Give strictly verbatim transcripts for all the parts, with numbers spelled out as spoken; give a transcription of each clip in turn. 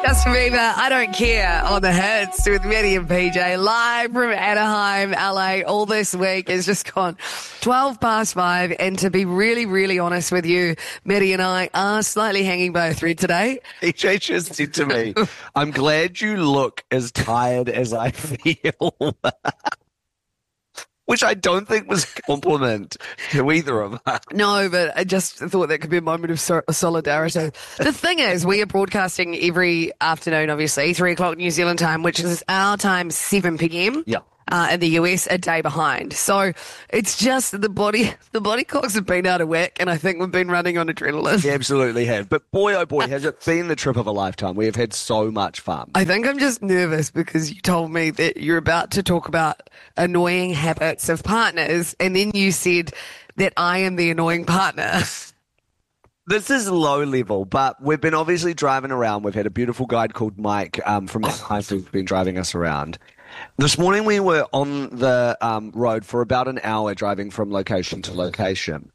Justin Bieber, I Don't Care on the hits with Maddie and P J live from Anaheim, L A. All this week has just gone twelve past five. And to be really, really honest with you, Maddie and I are slightly hanging by a thread today. P J just said to me, I'm glad you look as tired as I feel. Which I don't think was a compliment to either of us. No, but I just thought that could be a moment of so- solidarity. The thing is, we are broadcasting every afternoon, obviously, three o'clock New Zealand time, which is our time, seven p.m. Yeah. Uh, in the U S, a day behind. So it's just the body, the body clocks have been out of whack, and I think we've been running on adrenaline. We absolutely have. But boy, oh boy, has it been the trip of a lifetime. We have had so much fun. I think I'm just nervous because you told me that you're about to talk about annoying habits of partners, and then you said that I am the annoying partner. This is low level, but we've been obviously driving around. We've had a beautiful guide called Mike um, from Anaheim who's been driving us around. This morning we were on the um, road for about an hour driving from location to location.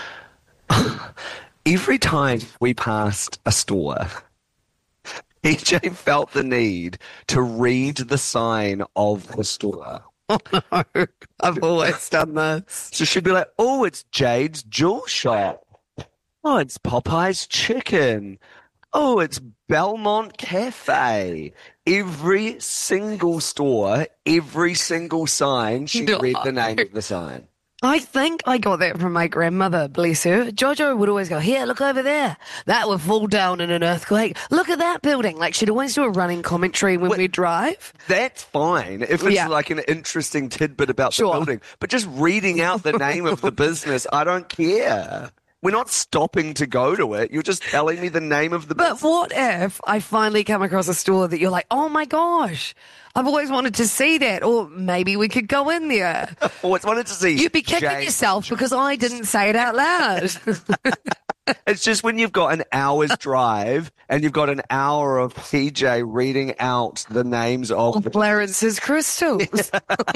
Every time we passed a store, P J felt the need to read the sign of the store. Oh, no. I've always done this. So she'd be like, oh, it's Jade's Jewel Shop. Oh, it's Popeye's Chicken. Oh, it's Belmont Cafe. Every single store, every single sign, she No. read the name of the sign. I think I got that from my grandmother, bless her. Jojo would always go, here, look over there. That would fall down in an earthquake. Look at that building. Like, she'd always do a running commentary when Wait, we drive. That's fine if it's Yeah. like an interesting tidbit about Sure. the building. But just reading out the name of the business, I don't care. We're not stopping to go to it. You're just telling me the name of the But business. what if I finally come across a store that you're like, oh my gosh, I've always wanted to see that. Or maybe we could go in there. Always wanted to see. You'd be kicking Jade. yourself because I didn't say it out loud. It's just when you've got an hour's drive and you've got an hour of P J reading out the names of the Clarence's crystals.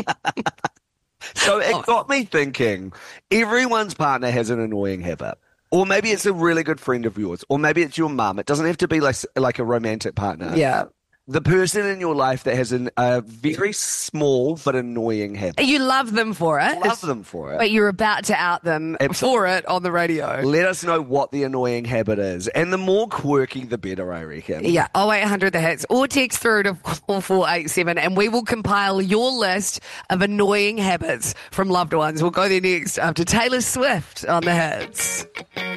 So it got me thinking, everyone's partner has an annoying habit. Or maybe it's a really good friend of yours. Or maybe it's your mum. It doesn't have to be like, like a romantic partner. Yeah. The person in your life that has an, a very small but annoying habit. You love them for it. Love them for it. But you're about to out them Absolutely. for it on the radio. Let us know what the annoying habit is. And the more quirky, the better, I reckon. Yeah, oh eight hundred the hits, or text through to four four eight seven, and we will compile your list of annoying habits from loved ones. We'll go there next after Taylor Swift on the hits.